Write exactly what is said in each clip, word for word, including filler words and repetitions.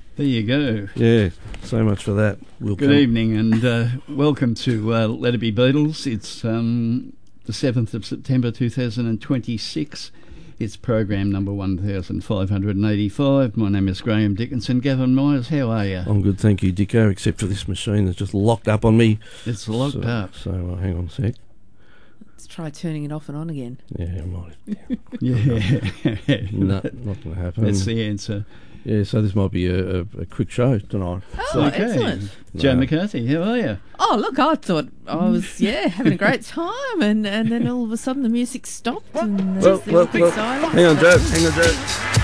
There you go. Yeah, so much for that. We'll Good come. evening and uh, welcome to uh, Let It Be Beatles. It's um, the seventh of September two thousand twenty-six. It's program number one thousand five hundred eighty-five. My name is Graham Dickinson. Gavin Myers, how are you? I'm good, thank you, Dicko, except for this machine that's just locked up on me. It's locked so, up. So uh, hang on a sec. Let's try turning it off and on again. Yeah, I might. Yeah. No, not going to happen. That's the answer. Yeah, so this might be a, a, a quick show tonight. Oh, Okay. excellent. Joe No. McCarthy, how are you? Oh, look, I thought I was, yeah, having a great time, and, and then all of a sudden the music stopped, and there's Well, the well, quick well, silence. hang on, Joe. Hang on, Joe.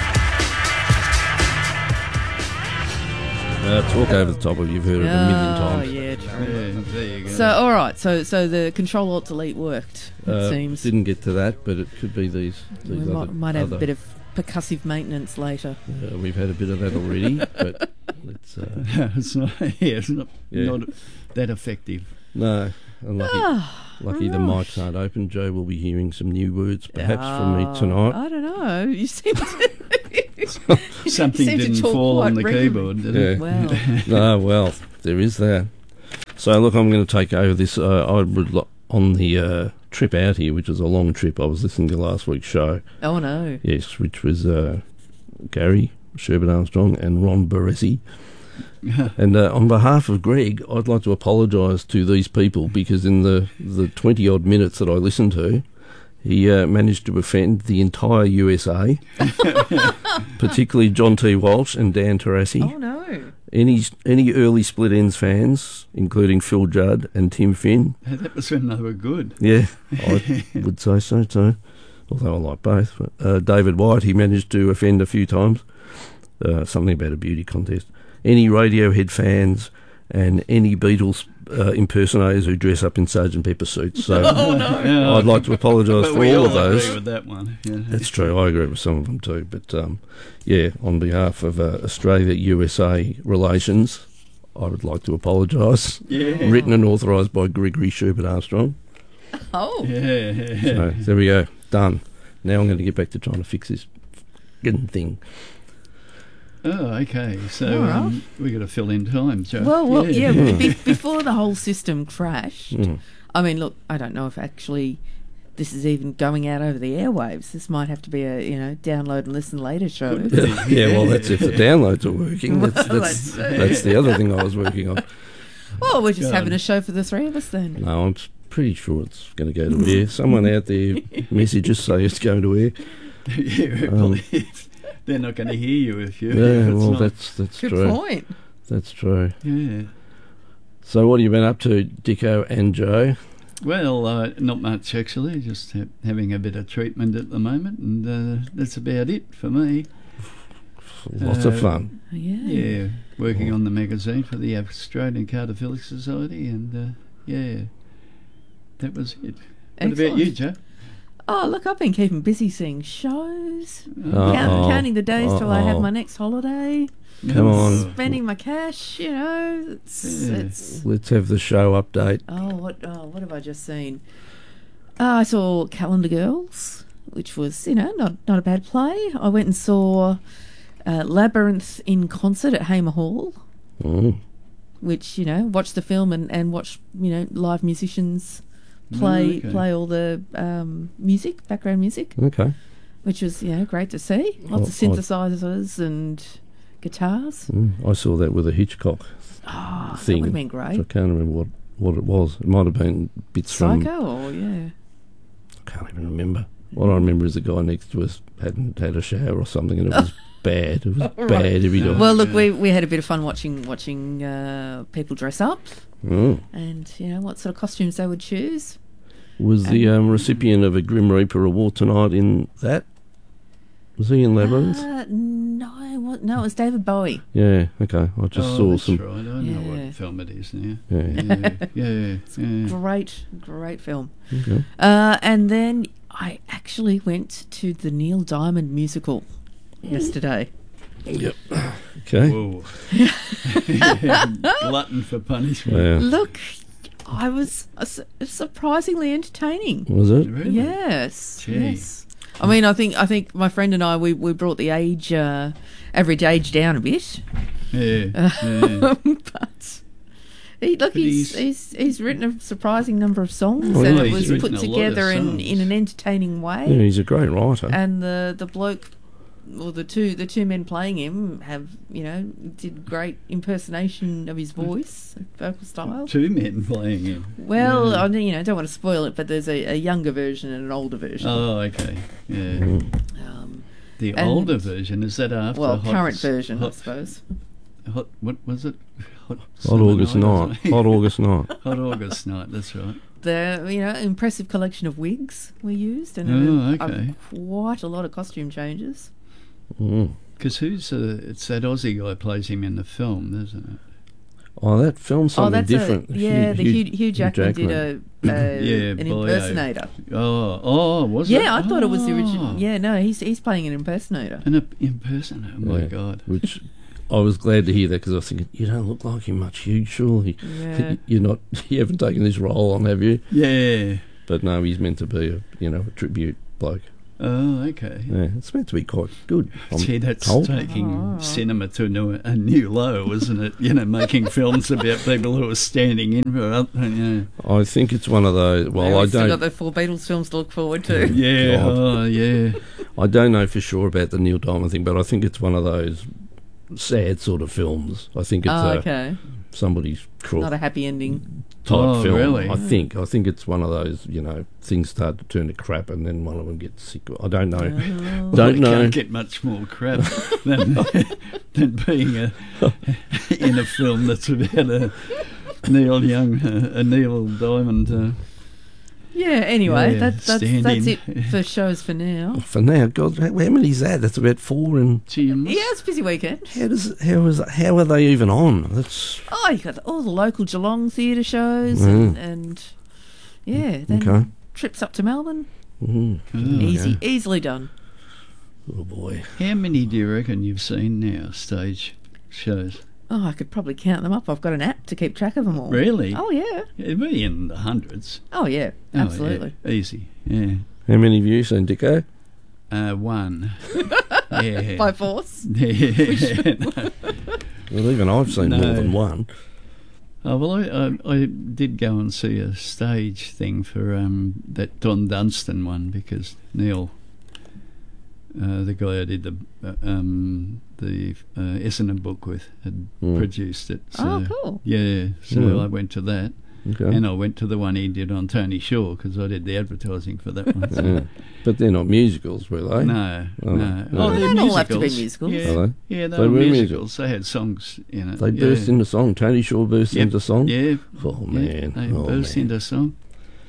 Uh, talk over the top of you've heard it a million Oh, times. yeah, true. Yeah, there you go. So, all right, so so the Control Alt Delete worked, it Uh, seems. Didn't get to that, but it could be these. We these might, other, might have other, a bit of percussive maintenance later. Uh, we've had a bit of that already, but let's. Uh, it's not, yeah, it's not, Yeah. not that effective. no, unlucky. Ah, Lucky the right. mics aren't open. Joe will be hearing some new words, perhaps from me Oh, tonight. I don't know. You seem to. Something seem to didn't talk fall on quite the regularly. keyboard, did it? Yeah. Well, Ah, well, there is that. So, look, I'm going to take over this. Uh, I would lo- on the uh, trip out here, which was a long trip. I was listening to last week's show. oh no. Yes, which was uh, Gary Sherbert Armstrong and Ron Baresi. And uh, on behalf of Greg, I'd like to apologise to these people because in the the twenty odd minutes that I listened to, he uh, managed to offend the entire U S A, particularly John T. Walsh and Dan Tarassi. Oh no. Any any early Split Ends fans, including Phil Judd and Tim Finn. That was when they were good. Yeah, I would say so too. Although I like both. But, uh, David White, he managed to offend a few times. Uh, something about a beauty contest. Any Radiohead fans and any Beatles uh, impersonators who dress up in Sergeant Pepper suits. So Yeah, I'd like to apologise but for we all all of those. agree with that one. Yeah. That's true. I agree with some of them too. But um, yeah, on behalf of uh, Australia-U S A relations, I would like to apologise. Yeah. Written and authorised by Gregory Sherbert Armstrong. Oh. Yeah, yeah, So there we go. Done. Now I'm going to get back to trying to fix this f***ing thing. Oh, okay. So All right. um, we got to fill in time, Joe. Well, well, yeah. Mm. be- before the whole system crashed, Mm. I mean, look, I don't know if actually this is even going out over the airwaves. This might have to be a you know download and listen later show. Yeah, well, that's if the downloads are working. That's, Well, that's, that's- that's the other thing I was working on. Well, we're just God. having a show for the three of us then. No, I'm s- pretty sure it's going to go to air. Someone out there messages say it's going to air. Yeah, Um, well, they're not going to hear you if you. Yeah, if it's well, not. that's that's Good true. point. That's true. Yeah. So what have you been up to, Dicko and Joe? Well, uh, not much actually. Just ha- having a bit of treatment at the moment, and uh, that's about it for me. Lots of Uh, fun. Yeah. Yeah, working on the magazine for the Australian Cardophilic Society, and uh, yeah, that was it. What about you, Joe? Oh, look, I've been keeping busy seeing shows, Uh, count, Uh-oh. counting the days till I have Uh-oh. my next holiday, Come on. spending my cash. You know, it's Yeah. it's. Let's have the show update. Oh, what oh, what have I just seen? Uh, I saw Calendar Girls, which was you know not not a bad play. I went and saw uh, Labyrinth in concert at Hamer Hall, Mm. which you know watched the film and and watched you know live musicians play Oh, okay. play all the um, music, background music, Okay. which was you know great to see. Lots Well, of synthesizers and guitars. Mm. I saw that with a Hitchcock Oh, that thing. would have been So I great. can't remember what, what it was. It might have been bits from... Psycho, or yeah. I can't even remember. What I remember is the guy next to us hadn't had a shower or something, and it was bad. It was Right. bad every No. day. Well, look, yeah. we we had a bit of fun watching watching uh, people dress up Mm. and you know what sort of costumes they would choose. Was the um, recipient of a Grim Reaper award tonight in that? Was he in Labyrinth? Uh, no, what, no, it was David Bowie. Yeah, okay. I just oh, saw that's some... right. I know Yeah. what film it is now. Yeah. Yeah, yeah, yeah. Great, great film. Okay. Uh, and then I actually went to the Neil Diamond musical yesterday. Yep. Okay. Whoa. Glutton for punishment. Yeah. Look, I was uh, su- surprisingly entertaining. Was it? Really? Yes, Gee. yes. I mean, I think I think my friend and I we, we brought the age uh, average age down a bit. Yeah, yeah. but he, look, But he's, he's- he's he's written a surprising number of songs, Well, and yeah, it he's was written put a lot of together in, songs. in an entertaining way. Yeah, he's a great writer. And the the bloke, or the two the two men playing him, have you know did great impersonation of his voice, vocal style. Two men playing him. Well, Yeah. I don't- you know, don't want to spoil it, but there's a, a younger version and an older version. Oh, okay. Yeah. Mm. Um, The And- older version, is that after well, Hot, current version, I Hot, suppose. hot, what was it? Hot, Hot Summer August Night or night. something? Hot August night. Hot August night, that's right. The you know impressive collection of wigs were used, and Oh, a- a- okay. quite a lot of costume changes. Mm. Because who's uh, it's that Aussie guy plays him in the film, isn't it? Oh, that film's Oh, something that's different. a yeah. the Hugh, Hugh Jackman, Jackman. did a, a Yeah, an Boyo. impersonator. Oh, oh, was it? Yeah, I thought it was the Oh. original. Yeah, no, he's he's playing an impersonator. An imp- impersonator. Oh my Yeah. god. Which I was glad to hear that because I was thinking, you don't look like him much, Hugh. Surely Yeah. you're not. You haven't taken this role on, have you? Yeah. But no, he's meant to be a you know a tribute bloke. Oh, okay. Yeah, it's meant to be quite good. I'm See, that's told. taking Oh. cinema to new, a new low, isn't it? You know, making films about people who are standing in for it. Yeah. I think it's one of those. Well, Now I we've still got don't. the four Beatles films to look forward to. Yeah. God. Oh, yeah. I don't know for sure about the Neil Diamond thing, but I think it's one of those sad sort of films. I think it's Oh, uh, okay. somebody's crook Not a happy ending. type Oh, film. really? I think. I think it's one of those. You know, things start to turn to crap, and then one of them gets sick. I don't know. Oh. Well, Don't it know. can't get much more crap than than being a, in a film that's about a Neil Young, uh, a Neil Diamond. Uh, Yeah. Anyway, Yeah, that, that's stand that's in. it for shows for now. For now, God, how, how many is that? That's about four. And Jim. Yeah, it's a busy weekend. how does how is how are they even on? That's Oh, you got all the local Geelong theatre shows, Mm. and, and yeah, then okay. trips up to Melbourne. Mm. Oh, Easy, okay. easily done. Oh boy. How many do you reckon you've seen now, stage shows? Oh, I could probably count them up. I've got an app to keep track of them all. Really? Oh yeah. It'd be in the hundreds. Oh yeah. Oh, Absolutely. yeah. Easy. Yeah. How many have you seen, Dicko? Uh, one. Yeah. By force. Yeah. No. Well, even I've seen No. more than one. Oh, well, I, I, I did go and see a stage thing for um, that Don Dunstan one because Neil, uh, the guy I did the uh, um, the uh, Essendon book with, had Mm. produced it. So, Oh, cool. Yeah, so Mm. I went to that. Okay. And I went to the one he did on Tony Shaw because I did the advertising for that one. So. Yeah. But they're not musicals, were they? No, Oh, no. no. Oh, They they're don't all have to be musicals. musicals. Yeah, Are they? yeah, they, They were were musicals. musicals. They had songs in it. They yeah. burst into song. Tony Shaw burst Yep. into song. Yeah. Oh yeah, man. They oh, burst man. into song.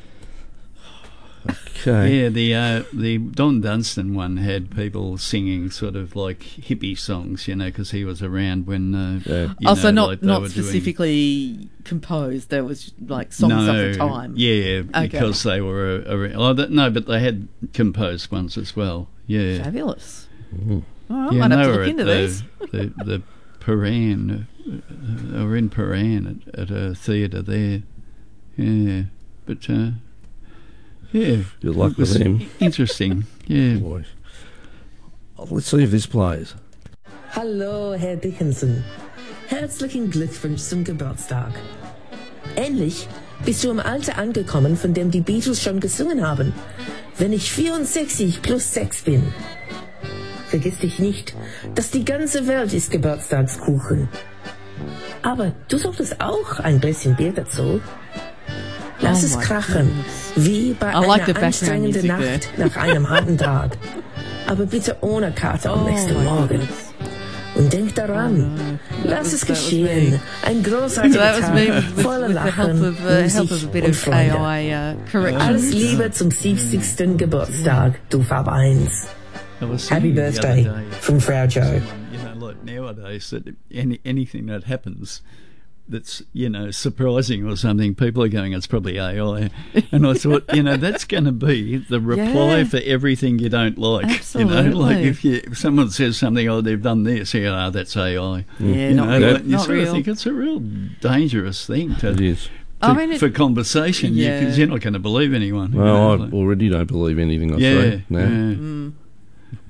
Okay. Yeah, the uh, the Don Dunstan one had people singing sort of like hippie songs, you know, because he was around when. Uh, Yeah. you Also, know, not like they not were doing- specifically composed. There was like songs no, of the time. Yeah, Okay. because they were uh, around. Oh, that, no, but they had composed ones as well. Yeah, Fabulous. Mhm. All right, yeah, might and have they to were look at into the, these. the the Paran. Uh, they were in Paran at, at a theatre there. Yeah, but. Uh, Yeah, Good luck it was with them. Interesting. Yeah. Boy. Oh, let's see if this plays. Hallo, Herr Dickinson. Herzlichen Glückwunsch zum Geburtstag. Endlich bist du im Alter angekommen, von dem die Beatles schon gesungen haben. Wenn ich vierundsechzig plus sechs bin. Vergiss dich nicht, dass die ganze Welt ist Geburtstagskuchen. Aber du solltest auch ein Gläschen Bier dazu. Lass Oh es my krachen, goodness. wie bei I like the einer background anstrengenden music Nacht nach einem harten Tag. Aber bitte ohne Kater am Oh nächsten my Morgen. goodness. Und denk daran, Oh, no. lass was- es that was geschehen. me. Ein So großartiger that was Tag, me with, with, voller with the help Lachen, of, uh, help of a Musik bit und of Freude. A I uh, correction. Alles Liebe zum siebzigsten Geburtstag, du Farbe eins. I was Happy thinking the other birthday day, from Frau Joe. someone, you know, like nowadays, that any anything that happens that's, you know, surprising or something, people are going, it's probably A I. And I thought, you know, that's going to be the reply Yeah. for everything you don't like. You know, like Absolutely. if, you, if someone says something, oh, they've done this, you know, oh, that's A I. Yeah, You not know, real. like, you not sort of real. think it's a real dangerous thing to, It is. to- I mean, it- for conversation, Yeah. because you're not going to bely anyone. you Well, know, I like- already don't believe anything I yeah, say. No. yeah. Mm.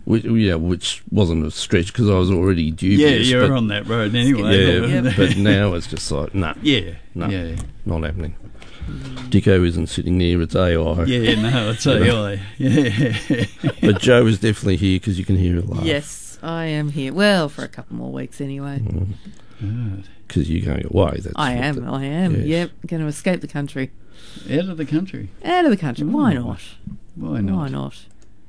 Which, yeah, which wasn't a stretch because I was already Yeah, dubious. you're but, on that road anyway. yeah, Yep. but now it's just like, nah, yeah, no, yeah, not happening. Dicko isn't sitting there, it's A I. yeah. No, it's A I. Yeah, But Joe is definitely here because you can hear her laugh. Yes, I am here. Well, for a couple more weeks anyway. Because you're going away. That's I what am, the- I am. yes. Yep, going to escape the country. out of the country. Out of the country. Why Oh, not? Why not? Why not?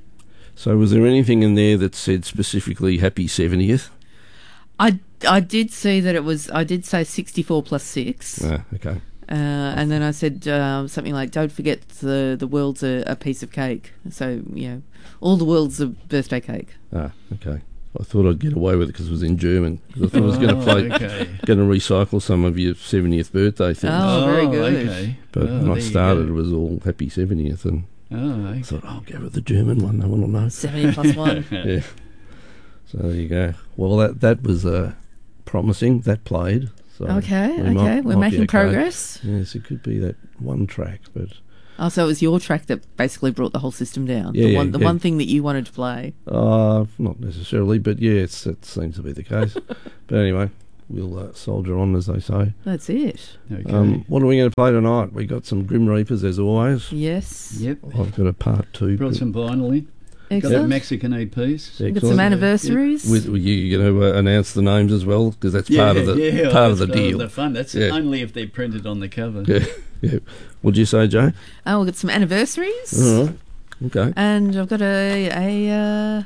So was there anything in there that said specifically happy seventieth? I, I did see that it was, I did say sixty-four plus six. Ah, okay. Uh, and then I said um, something like, don't forget the, the world's a, a piece of cake. So, you know, all the world's a birthday cake. Ah, okay. I thought I'd get away with it because it was in German. 'Cause I thought I was going to Oh, play, okay. going to recycle some of your seventieth birthday things. Oh, very good. Okay. But Oh, when I there you started, go. it was all happy seventieth, and Oh, I okay. thought, oh, I'll go with the German one. No one will know. seventy plus one. Yeah. So there you go. Well, that that was uh, promising. That played. So Okay, we okay. might- We're might be making okay. progress. Yes, it could be that one track, but Oh, so it was your track that basically brought the whole system down. Yeah, the yeah, one, the yeah. one thing that you wanted to play. uh, not necessarily. But yes, that seems to be the case. But anyway, we'll uh, soldier on, as they say. That's it. Okay. Um, what are we going to play tonight? We got some Grim Reapers as always. Yes. yep. I've got a part two. Brought some vinyl in. Got that Excellent. Mexican E Ps. We've got some anniversaries. With, with you going to uh, announce the names as well because that's Yeah, part of the yeah, part of the that's deal. The fun. That's Yeah. only if they're printed on the cover. Yeah, yeah. What'd you say, Joe? Oh, we've got some anniversaries. All right. Okay. And I've got a a, uh,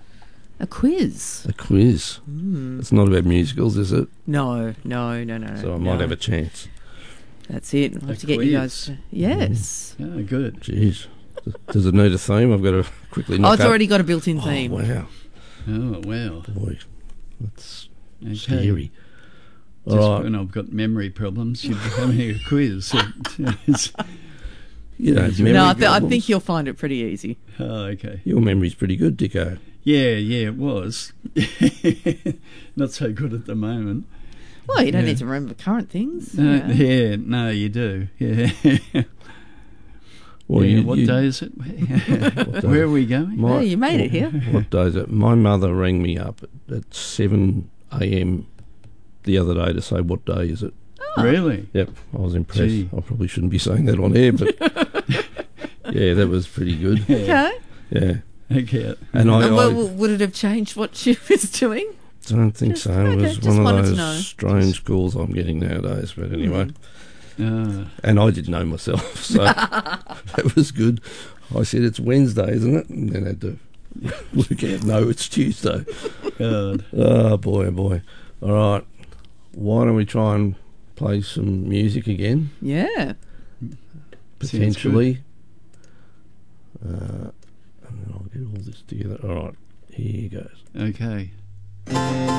a quiz. A quiz. Mm. It's not about musicals, is it? No, no, no, no. So I might no. have a chance. That's it. I'll have A to get quiz. you guys. To, yes. Oh, good. Jeez. Does it need a theme? I've got to quickly Oh, knock it's up. already got a built-in Oh, theme. wow. Oh, wow. Boy, that's Okay. scary. Just All right. when I've got memory problems, you'd be having a quiz. It's- You know, Yeah, memory No, I, th- I problems. think you'll find it pretty easy. oh, okay. Your memory's pretty good, Dicko. Yeah, yeah, it was. Not so good at the moment. Well, you don't Yeah. need to remember current things. Uh, you know. yeah, no, you do. Yeah. Well, yeah, you, what you, day is it? day? Where are we going? My- Oh, you made it here. What day is it? My mother rang me up at, at seven a.m. the other day to say, what day is it? Really? Yep, I was impressed. Gee. I probably shouldn't be saying that on air, but yeah, that was pretty good. Okay. Yeah. Okay. And I, And I well, would it have changed what she was doing? don't think just- so. It okay, was just one wanted of to those know. strange calls I'm getting nowadays. But anyway, Ah, and I didn't know myself, so that was good. I said, it's Wednesday, isn't it? And then I had to work out, no, it's Tuesday. God. Oh, boy, oh, boy. All right. Why don't we try and play some music again, Yeah. potentially? Uh, and then I'll get all this together. All right. Here goes. Okay.